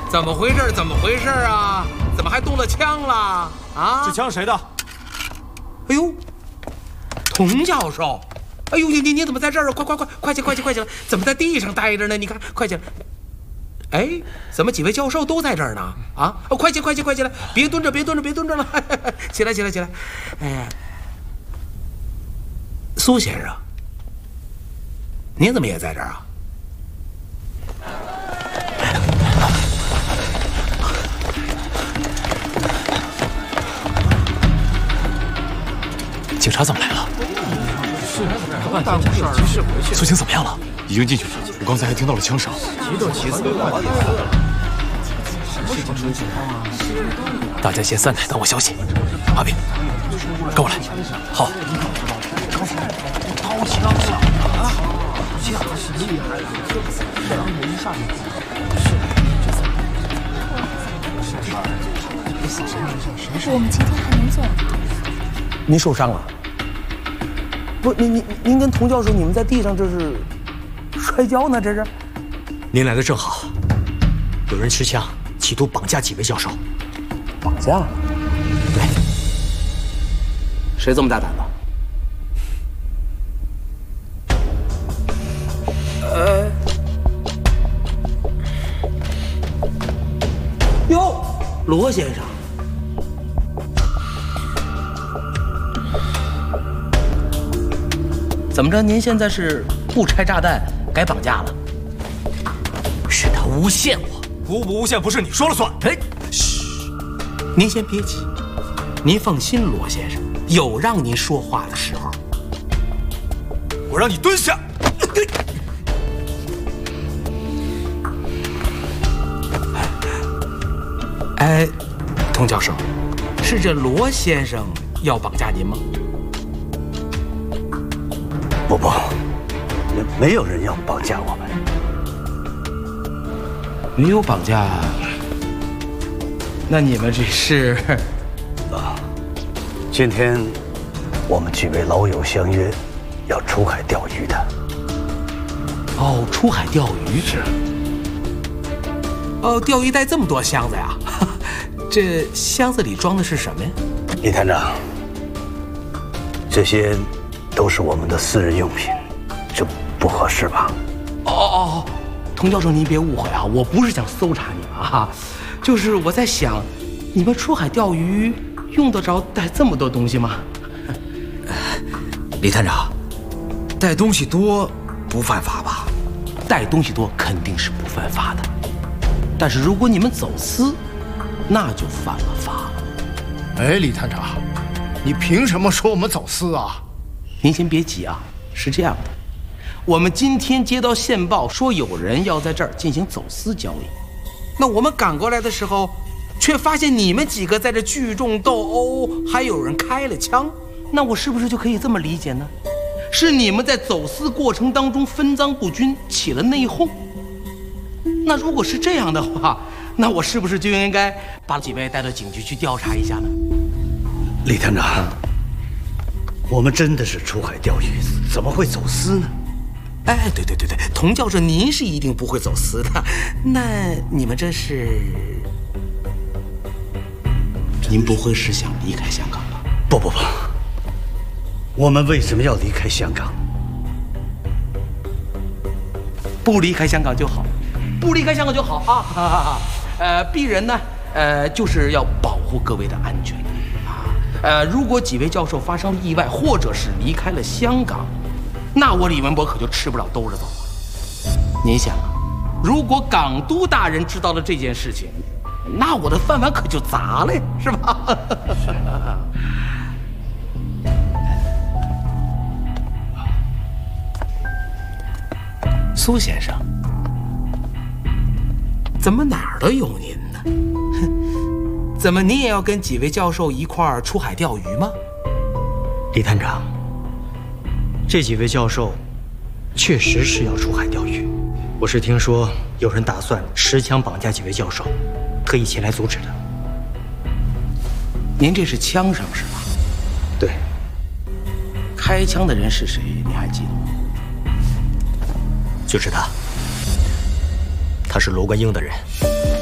怎么回事？怎么回事啊？怎么还动了枪了？啊！ 这枪谁的？ 哎呦，童教授！哎呦，你怎么在这儿啊？快起来！怎么在地上待着呢？你看，快起来！哎，怎么几位教授都在这儿呢？啊！哦，快起来！别蹲着了！起来！哎，苏先生，您怎么也在这儿啊？ 警察怎么来了？苏醒怎么样了？ 已经进去了。我刚才还听到了枪声。 大家先散开，等我消息。阿斌，跟我来。好。 我们今天还能走吗？ 您受伤了？不，您跟童教授，你们在地上这是摔跤呢？这是？ 您来的正好，有人持枪企图绑架几位教授。 绑架？ 对。 谁这么大胆的？哟，罗先生。怎么着？您现在是不拆炸弹，改绑架了？ 是他诬陷我， 诬不诬陷不是你说了算。 哎， 嘘，您先别急，您放心，罗先生，有让您说话的时候。 我让你蹲下。 哎，童教授，是这罗先生要绑架您吗？ 不，没有人要绑架我们。 没有绑架？那你们这是？ 今天我们几位老友相约，要出海钓鱼的。 哦，出海钓鱼是？哦，钓鱼带这么多箱子呀？这箱子里装的是什么呀？ 李探长，这些都是我们的私人用品，这不合适吧？ 哦，童教授，您别误会啊，我不是想搜查你们啊，就是我在想，你们出海钓鱼用得着带这么多东西吗？ 李探长，带东西多不犯法吧？ 带东西多肯定是不犯法的，但是如果你们走私，那就犯了法了。 哎，李探长，你凭什么说我们走私啊？ 您先别急啊，是这样的，我们今天接到线报说有人要在这儿进行走私交易，那我们赶过来的时候，却发现你们几个在这聚众斗殴，还有人开了枪，那我是不是就可以这么理解呢？是你们在走私过程当中分赃不均，起了内讧。那如果是这样的话，那我是不是就应该把几位带到警局去调查一下呢？ 李探长，我们真的是出海钓鱼，怎么会走私呢？ 哎，对，童教授，您是一定不会走私的。那你们这是？您不会是想离开香港吧？ 不，我们为什么要离开香港？ 不离开香港就好，不离开香港就好啊！鄙人呢，就是要保护各位的安全啊。如果几位教授发生了意外，或者是离开了香港，那我李文博可就吃不了兜着走了。您想啊，如果港督大人知道了这件事情，那我的饭碗可就砸了，是吧？苏先生，怎么哪儿都有您呢？怎么您也要跟几位教授一块儿出海钓鱼吗？ 李探长，这几位教授确实是要出海钓鱼。我是听说有人打算持枪绑架几位教授，特意前来阻止的。 您这是枪声是吧？ 对。 开枪的人是谁？你还记得吗？ 就是他，他是罗冠英的人。